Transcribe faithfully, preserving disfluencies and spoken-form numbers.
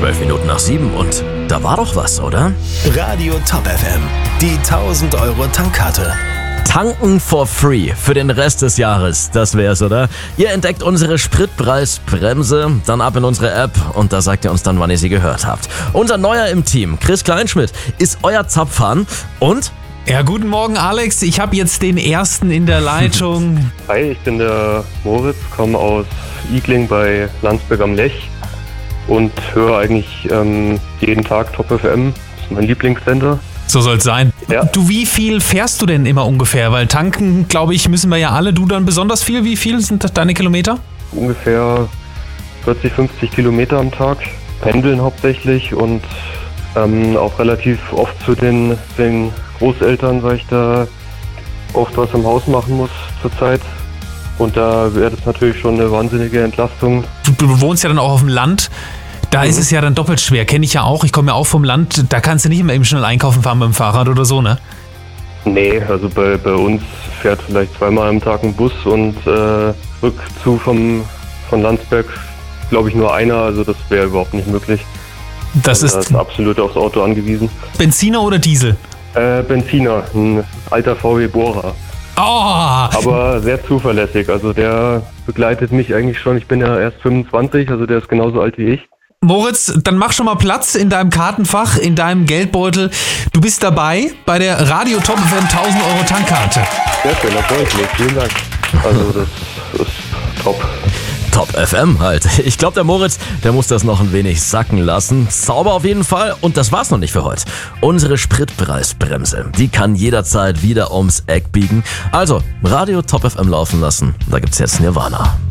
Zwölf Minuten nach sieben und da war doch was, oder? Radio Top F M, die tausend Euro Tankkarte. Tanken for free für den Rest des Jahres, das wär's, oder? Ihr entdeckt unsere Spritpreisbremse, dann ab in unsere App und da sagt ihr uns dann, wann ihr sie gehört habt. Unser Neuer im Team, Chris Kleinschmidt, ist euer Zapfhahn und... Ja, guten Morgen Alex, ich habe jetzt den ersten in der Leitung. Hi, ich bin der Moritz, komme aus Igling bei Landsberg am Lech und höre eigentlich ähm, jeden Tag Top F M, das ist mein Lieblingssender. So soll's sein. Ja. Du, wie viel fährst du denn immer ungefähr? Weil tanken, glaube ich, müssen wir ja alle. Du dann besonders viel. Wie viel sind deine Kilometer? Ungefähr vierzig, fünfzig Kilometer am Tag, pendeln hauptsächlich und ähm, auch relativ oft zu den, den Großeltern, weil ich da oft was im Haus machen muss zurzeit. Und da wäre das natürlich schon eine wahnsinnige Entlastung. Du, du wohnst ja dann auch auf dem Land. Da mhm. ist es ja dann doppelt schwer. Kenne ich ja auch. Ich komme ja auch vom Land. Da kannst du nicht immer eben schnell einkaufen fahren mit dem Fahrrad oder so, ne? Nee, also bei, bei uns fährt vielleicht zweimal am Tag ein Bus und äh, rückzu vom, von Landsberg, glaube ich, nur einer. Also das wäre überhaupt nicht möglich. Das also ist, ist absolut aufs Auto angewiesen. Benziner oder Diesel? Äh, Benziner, ein alter V W Bohrer. Oh! Aber sehr zuverlässig. Also der begleitet mich eigentlich schon. Ich bin ja erst fünfundzwanzig, also der ist genauso alt wie ich. Moritz, dann mach schon mal Platz in deinem Kartenfach, in deinem Geldbeutel. Du bist dabei bei der Radio Top F M tausend Euro Tankkarte. Sehr schön, da freue ich mich. Vielen Dank. Also das ist top. Top F M halt. Ich glaube, der Moritz, der muss das noch ein wenig sacken lassen. Sauber auf jeden Fall. Und das war's noch nicht für heute. Unsere Spritpreisbremse, die kann jederzeit wieder ums Eck biegen. Also, Radio Top F M laufen lassen. Da gibt's jetzt Nirvana.